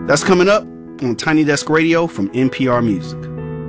That's coming up on Tiny Desk Radio from NPR Music.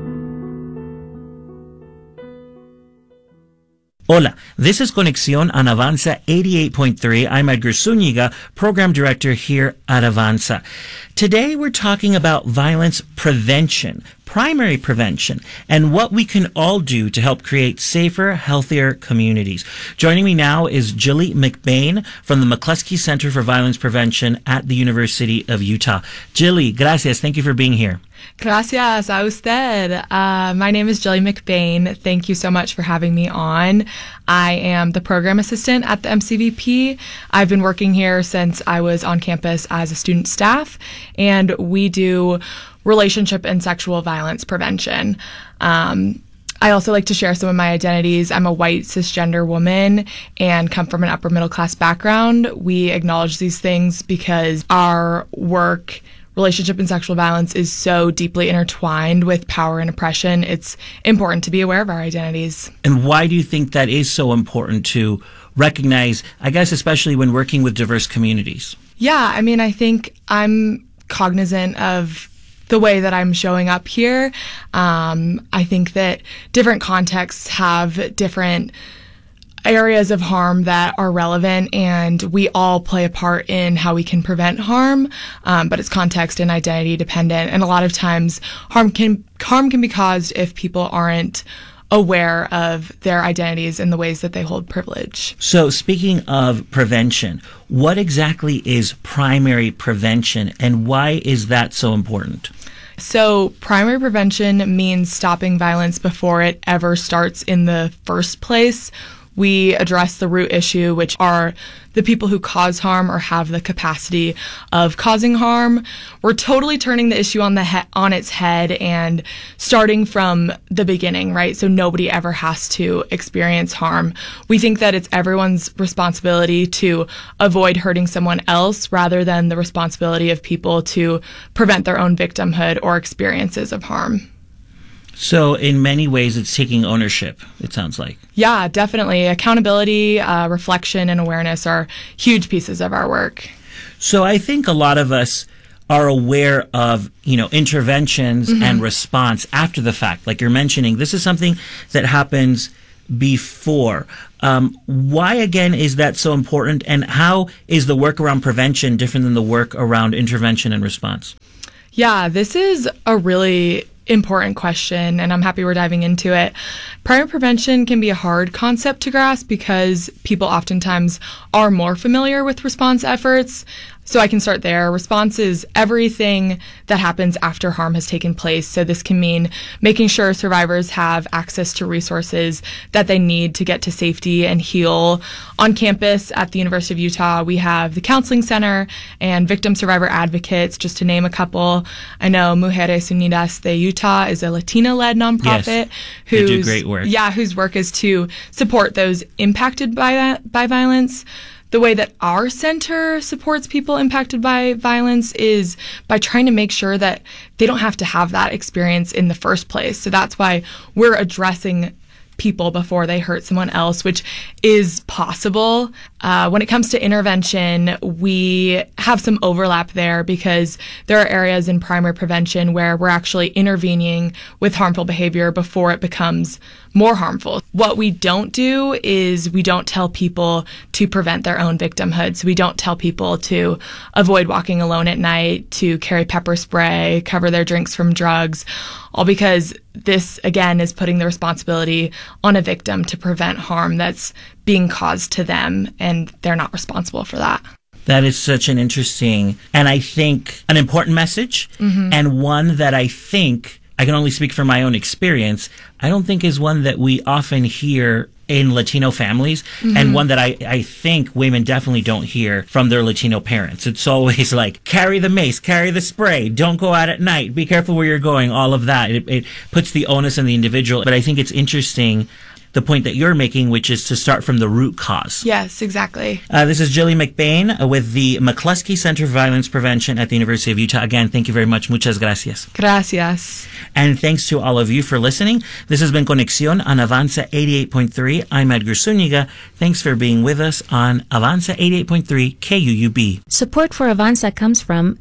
Hola, this is Conexión on Avanza 88.3. I'm Edgar Zúñiga, Program Director here at Avanza. Today we're talking about violence prevention, primary prevention, and what we can all do to help create safer, healthier communities. Joining me now is Jilly McBain from the McCluskey Center for Violence Prevention at the University of Utah. Jilly, gracias. Thank you for being here. Gracias a usted. My name is Jilly McBain. Thank you so much for having me on. I am the program assistant at the MCVP. I've been working here since I was on campus as a student staff, and we do relationship and sexual violence prevention. I also like to share some of my identities. I'm a white cisgender woman and come from an upper middle class background. We acknowledge these things because our work, relationship and sexual violence, is so deeply intertwined with power and oppression. It's important to be aware of our identities. And why do you think that is so important to recognize, I guess, especially when working with diverse communities? Yeah, I mean, I think I'm cognizant of the way that I'm showing up here. I think that different contexts have different areas of harm that are relevant, and we all play a part in how we can prevent harm, but it's context and identity dependent. And a lot of times harm can be caused if people aren't aware of their identities and the ways that they hold privilege. So speaking of prevention, what exactly is primary prevention and why is that so important? So primary prevention means stopping violence before it ever starts in the first place. We address the root issue, which are the people who cause harm or have the capacity of causing harm. We're totally turning the issue on its head and starting from the beginning, right? So nobody ever has to experience harm. We think that it's everyone's responsibility to avoid hurting someone else rather than the responsibility of people to prevent their own victimhood or experiences of harm. So in many ways, it's taking ownership, it sounds like. Yeah, definitely. Accountability, reflection, and awareness are huge pieces of our work. So I think a lot of us are aware of, interventions and response after the fact. Like you're mentioning, this is something that happens before. Why, again, is that so important? And how is the work around prevention different than the work around intervention and response? Yeah, this is a really important question, and I'm happy we're diving into it. Primary prevention can be a hard concept to grasp because people oftentimes are more familiar with response efforts. So I can start there. Response is everything that happens after harm has taken place. So this can mean making sure survivors have access to resources that they need to get to safety and heal. On campus at the University of Utah, we have the Counseling Center and Victim Survivor Advocates, just to name a couple. I know Mujeres Unidas de Utah is a Latina-led nonprofit they do great work. Yeah, whose work is to support those impacted by violence. The way that our center supports people impacted by violence is by trying to make sure that they don't have to have that experience in the first place. So that's why we're addressing people before they hurt someone else, which is possible. When it comes to intervention, we have some overlap there because there are areas in primary prevention where we're actually intervening with harmful behavior before it becomes more harmful. What we don't do is we don't tell people to prevent their own victimhood. So we don't tell people to avoid walking alone at night, to carry pepper spray, cover their drinks from drugs, all because this, again, is putting the responsibility on a victim to prevent harm that's being caused to them, and they're not responsible for that. That is such an interesting, and I think an important message, and one that I think, I can only speak from my own experience, I don't think is one that we often hear in Latino families, and one that I think women definitely don't hear from their Latino parents. It's always like, carry the mace, carry the spray, don't go out at night, be careful where you're going, all of that. It puts the onus on the individual. But I think it's interesting, the point that you're making, which is to start from the root cause. Yes, exactly. This is Jilly McBain with the McCluskey Center for Violence Prevention at the University of Utah. Again, thank you very much. Muchas gracias. Gracias. And thanks to all of you for listening. This has been Conexión on Avanza 88.3. I'm Edgar Zúñiga. Thanks for being with us on Avanza 88.3 KUUB. Support for Avanza comes from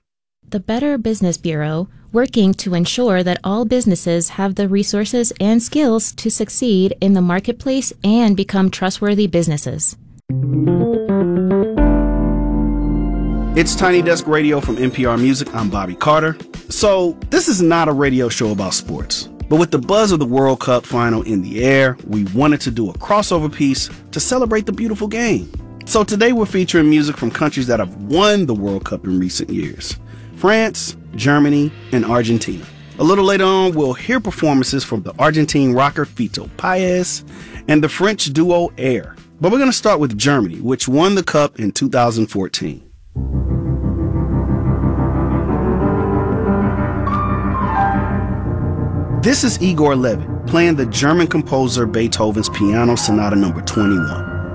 the Better Business Bureau, working to ensure that all businesses have the resources and skills to succeed in the marketplace and become trustworthy businesses. It's Tiny Desk Radio from NPR Music. I'm Bobby Carter. So, this is not a radio show about sports. But with the buzz of the World Cup final in the air, we wanted to do a crossover piece to celebrate the beautiful game. So today we're featuring music from countries that have won the World Cup in recent years. France, Germany, and Argentina. A little later on, we'll hear performances from the Argentine rocker Fito Páez and the French duo Air. But we're going to start with Germany, which won the Cup in 2014. This is Igor Levit playing the German composer Beethoven's Piano Sonata No. 21.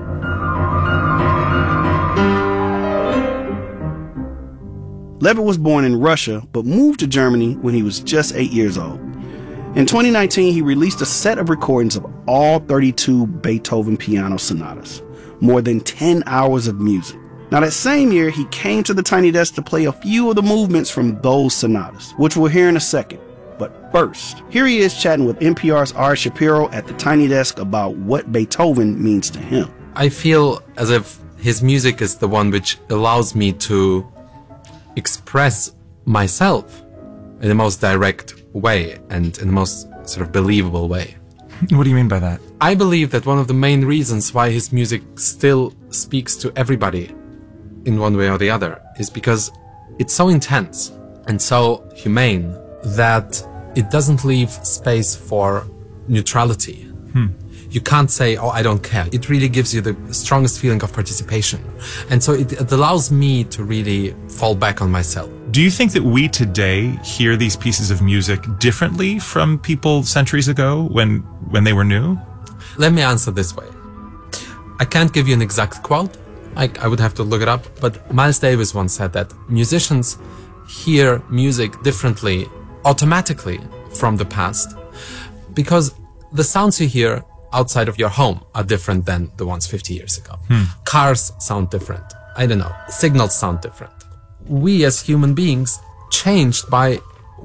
Levit was born in Russia, but moved to Germany when he was just 8 years old. In 2019, he released a set of recordings of all 32 Beethoven piano sonatas, more than 10 hours of music. Now, that same year, he came to the Tiny Desk to play a few of the movements from those sonatas, which we'll hear in a second. But first, here he is chatting with NPR's Ari Shapiro at the Tiny Desk about what Beethoven means to him. I feel as if his music is the one which allows me to express myself in the most direct way and in the most sort of believable way. What do you mean by that? I believe that one of the main reasons why his music still speaks to everybody in one way or the other is because it's so intense and so humane that it doesn't leave space for neutrality. You can't say, oh, I don't care. It really gives you the strongest feeling of participation. And so it allows me to really fall back on myself. Do you think that we today hear these pieces of music differently from people centuries ago when they were new? Let me answer this way. I can't give you an exact quote. I would have to look it up. But Miles Davis once said that musicians hear music differently automatically from the past because the sounds you hear outside of your home are different than the ones 50 years ago. Cars sound different. I don't know. Signals sound different. We as human beings changed by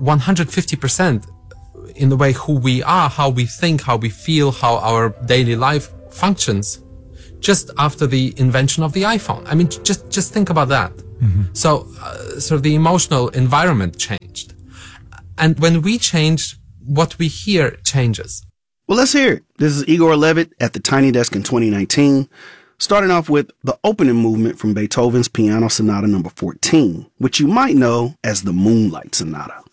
150% in the way who we are, how we think, how we feel, how our daily life functions just after the invention of the iPhone. I mean, just think about that. So the emotional environment changed. And when we change, what we hear changes. Well, let's hear it. This is Igor Levit at the Tiny Desk in 2019, starting off with the opening movement from Beethoven's Piano Sonata No. 14, which you might know as the Moonlight Sonata.